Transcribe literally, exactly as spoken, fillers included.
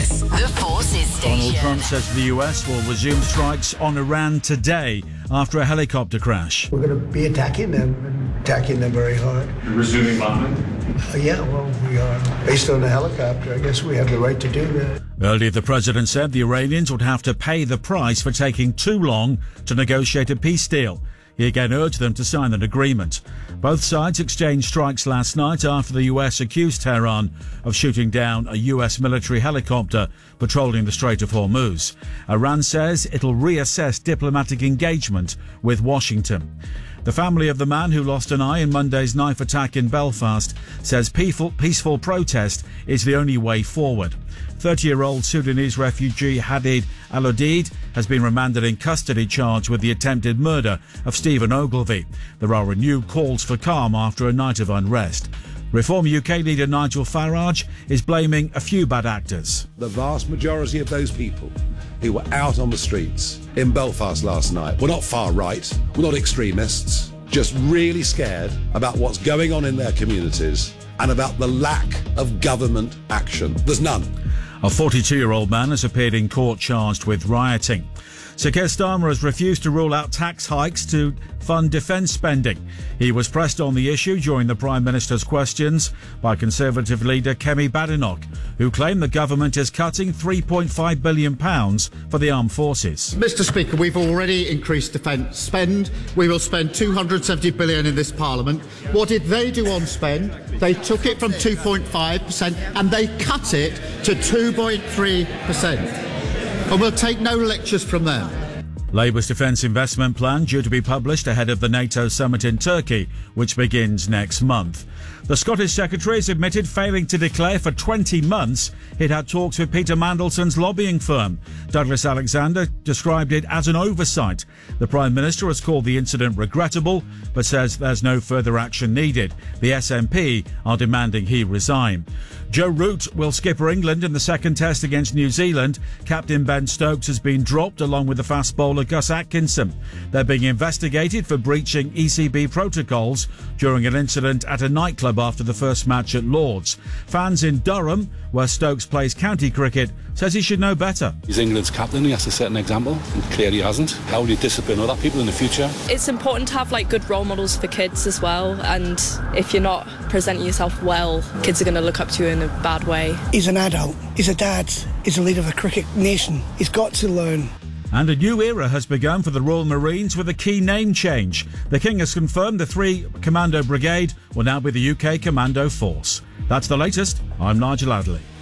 six, the Forces Station. Donald Trump says the U S will resume strikes on Iran today after a helicopter crash. We're going to be attacking them and attacking them very hard. You're resuming bombing? Uh, yeah, well, we are. Based on the helicopter, I guess we have the right to do that. Earlier, the president said the Iranians would have to pay the price for taking too long to negotiate a peace deal. He again urged them to sign an agreement. Both sides exchanged strikes last night after the U S accused Tehran of shooting down a U S military helicopter patrolling the Strait of Hormuz. Iran says it'll reassess diplomatic engagement with Washington. The family of the man who lost an eye in Monday's knife attack in Belfast says peaceful, peaceful protest is the only way forward. thirty-year-old Sudanese refugee Hadid Al-Odid has been remanded in custody charged with the attempted murder of Stephen Ogilvie. There are renewed calls for calm after a night of unrest. Reform U K leader Nigel Farage is blaming a few bad actors. The vast majority of those people who were out on the streets in Belfast last night were not far right, were not extremists, just really scared about what's going on in their communities and about the lack of government action. There's none. A forty-two-year-old man has appeared in court charged with rioting. Sir Keir Starmer has refused to rule out tax hikes to fund defence spending. He was pressed on the issue during the Prime Minister's questions by Conservative leader Kemi Badenoch, who claimed the government is cutting three point five billion pounds for the armed forces. Mr Speaker, we've already increased defence spend. We will spend two hundred seventy billion pounds in this Parliament. What did they do on spend? They took it from two point five percent and they cut it to two point three percent. And we'll take no lectures from them. Labour's defence investment plan due to be published ahead of the NATO summit in Turkey, which begins next month. The Scottish Secretary has admitted failing to declare for twenty months he'd had talks with Peter Mandelson's lobbying firm. Douglas Alexander described it as an oversight. The Prime Minister has called the incident regrettable, but says there's no further action needed. The S N P are demanding he resign. Joe Root will skipper England in the second test against New Zealand. Captain Ben Stokes has been dropped along with the fast bowler Gus Atkinson. They're being investigated for breaching E C B protocols during an incident at a nightclub after the first match at Lord's. Fans in Durham, where Stokes plays county cricket, says he should know better. He's England's captain, he has to set an example, and clearly he hasn't. How will you discipline other people in the future? It's important to have like good role models for kids as well, and if you're not presenting yourself well, kids are going to look up to you in a bad way. He's an adult, he's a dad, he's a leader of a cricket nation. He's got to learn. And a new era has begun for the Royal Marines with a key name change. The King has confirmed the three Commando Brigade will now be the U K Commando Force. That's the latest. I'm Nigel Adderley.